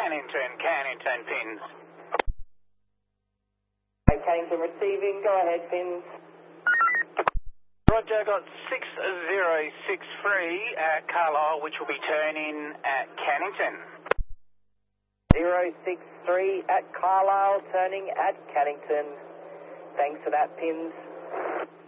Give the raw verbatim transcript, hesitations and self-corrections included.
Cannington, Cannington, pins. Cannington receiving, go ahead, pins. Roger, got six zero six three at Carlisle, which will be turning at Cannington. zero six three at Carlisle, turning at Cannington. Thanks for that, pins.